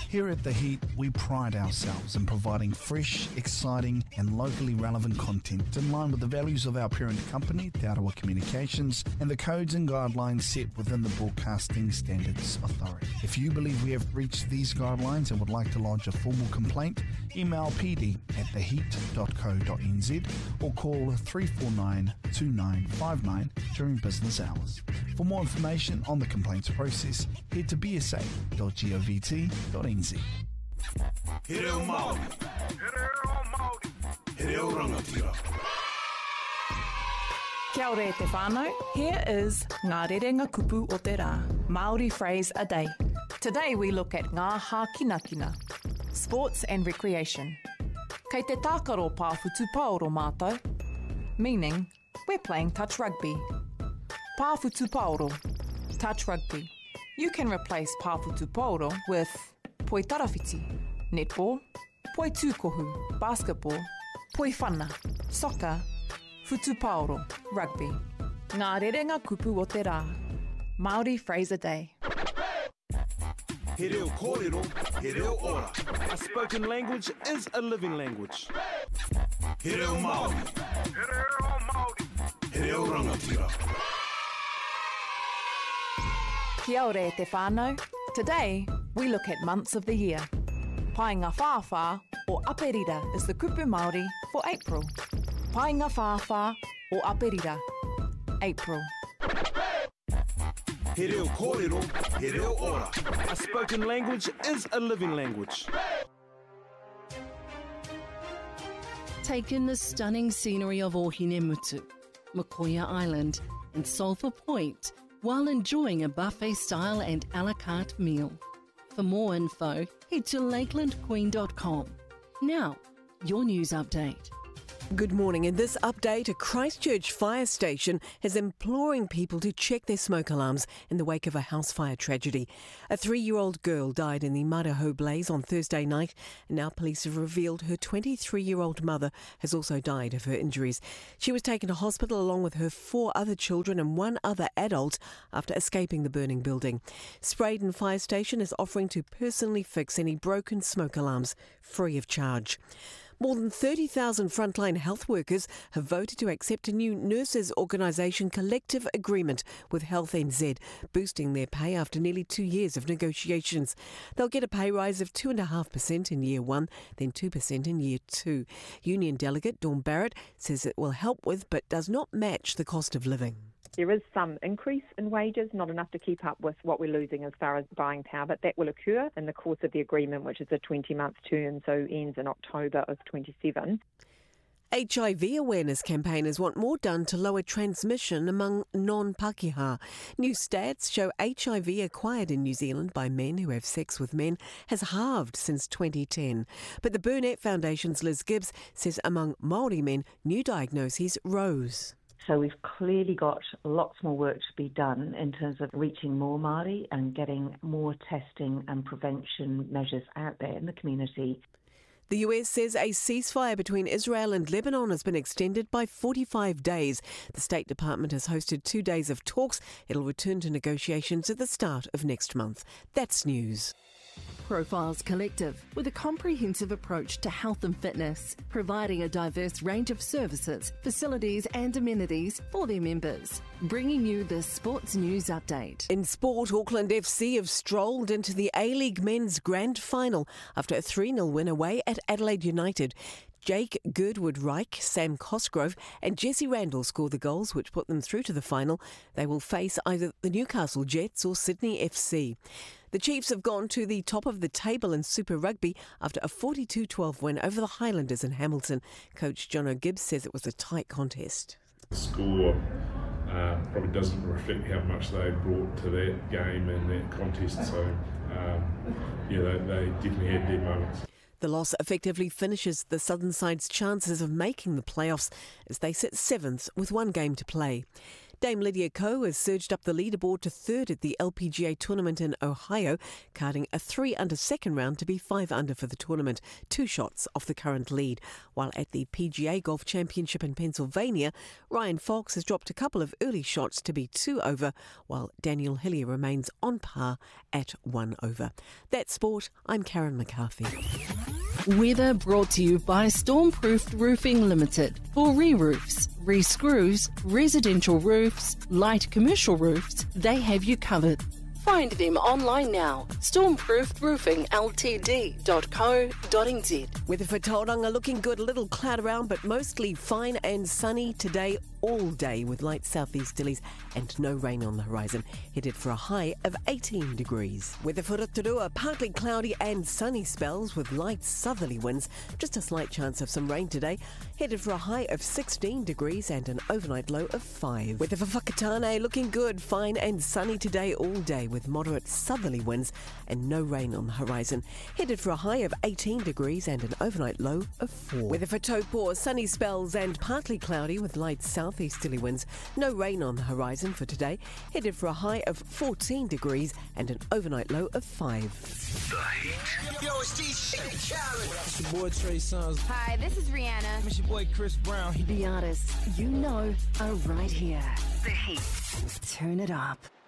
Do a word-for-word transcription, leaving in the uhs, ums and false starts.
Here at The Heat, we pride ourselves in providing fresh, exciting and locally relevant content in line with the values of our parent company, Te Arawa Communications, and the codes and guidelines set within the Broadcasting Standards Authority. If you believe we have breached these guidelines and would like to lodge a formal complaint, email p d at the heat dot co dot n z or call three four nine, two nine five nine during business hours. For more information on the complaints process, head to b s a dot govt dot n z. He reo Māori. He reo rangatira. Kia ora e te whānau. Here is Ngā Rerenga Kupu o te Rā, Māori phrase a day. Today we look at Ngā Hākinakina, sports and recreation. Kei te tākaro pāwhutu paoro mātou, meaning we're playing touch rugby. Pāwhutu paoro, touch rugby. You can replace pāwhutu paoro with poi tarawhiti, netball, poi tūkohu, basketball, poi whana, soccer, futu paoro, rugby. Ngā Rerenga Kupu o te Rā, Māori phrase a day. He reo kōrero, he reo ora. A spoken language is a living language. He reo Māori. He reo rangatira. Kia ora e te whānau. Today, we look at months of the year. Painga Whāwhā or Aperira is the kupu Māori for April. Painga Whāwhā or Aperira, April. He reo kōrero, he reo ora. A spoken language is a living language. Take in the stunning scenery of Ohinemutu, Makoia Island and Sulphur Point while enjoying a buffet-style and a la carte meal. For more info, head to lakeland queen dot com. Now, your news update. Good morning. In this update, a Christchurch fire station is imploring people to check their smoke alarms in the wake of a house fire tragedy. A three-year-old girl died in the Maraho blaze on Thursday night, and now police have revealed her twenty-three-year-old mother has also died of her injuries. She was taken to hospital along with her four other children and one other adult after escaping the burning building. Spraydon Fire Station is offering to personally fix any broken smoke alarms free of charge. More than thirty thousand frontline health workers have voted to accept a new nurses' organisation collective agreement with Health N Z, boosting their pay after nearly two years of negotiations. They'll get a pay rise of two point five percent in year one, then two percent in year two. Union delegate Dawn Barrett says it will help with but does not match the cost of living. There is some increase in wages, not enough to keep up with what we're losing as far as buying power, but that will occur in the course of the agreement, which is a twenty-month term, so ends in October of twenty-seven. H I V awareness campaigners want more done to lower transmission among non-Pākehā. New stats show H I V acquired in New Zealand by men who have sex with men has halved since twenty ten. But the Burnett Foundation's Liz Gibbs says among Māori men, new diagnoses rose. So we've clearly got lots more work to be done in terms of reaching more Māori and getting more testing and prevention measures out there in the community. The U S says a ceasefire between Israel and Lebanon has been extended by forty-five days. The State Department has hosted two days of talks. It'll return to negotiations at the start of next month. That's news. Profiles Collective, with a comprehensive approach to health and fitness, providing a diverse range of services, facilities and amenities for their members. Bringing you the Sports News Update. In sport, Auckland F C have strolled into the A-League Men's Grand Final after a three nil win away at Adelaide United. Jake Girdwood-Reich, Sam Cosgrove and Jesse Randall scored the goals which put them through to the final. They will face either the Newcastle Jets or Sydney F C. The Chiefs have gone to the top of the table in Super Rugby after a forty-two twelve win over the Highlanders in Hamilton. Coach John O'Gibbs says it was a tight contest. The score uh, probably doesn't reflect how much they brought to that game and that contest, so um, yeah, they, they definitely had their moments. The loss effectively finishes the Southern side's chances of making the playoffs as they sit seventh with one game to play. Dame Lydia Ko has surged up the leaderboard to third at the L P G A tournament in Ohio, carding a three under second round to be five under for the tournament, two shots off the current lead. While at the P G A Golf Championship in Pennsylvania, Ryan Fox has dropped a couple of early shots to be two over, while Daniel Hillier remains on par at one over. That's sport. I'm Karen McCarthy. Weather brought to you by Stormproofed Roofing Limited. For re-roofs, re-screws, residential roofs, light commercial roofs, they have you covered. Find them online now. stormproofed roofing l t d dot co dot n z. Weather for Tauranga looking good, a little cloud around, but mostly fine and sunny today all day with light southeasterlies and no rain on the horizon. Headed for a high of eighteen degrees. Weather for Rotorua, partly cloudy and sunny spells with light southerly winds. Just a slight chance of some rain today. Headed for a high of sixteen degrees and an overnight low of five. Weather for Whakatane looking good, fine and sunny today all day with moderate southerly winds and no rain on the horizon. Headed for a high of eighteen degrees and an overnight low of four. Weather for Taupo, sunny spells and partly cloudy with light southeasterly winds. No rain on the horizon for today. Headed for a high of fourteen degrees and an overnight low of five. The Heat. Yo, it's D J Khaled. It's your boy Trey Songz. Hi, this is Rihanna. It's your boy Chris Brown. The artists you know are right here. The Heat. Turn it up.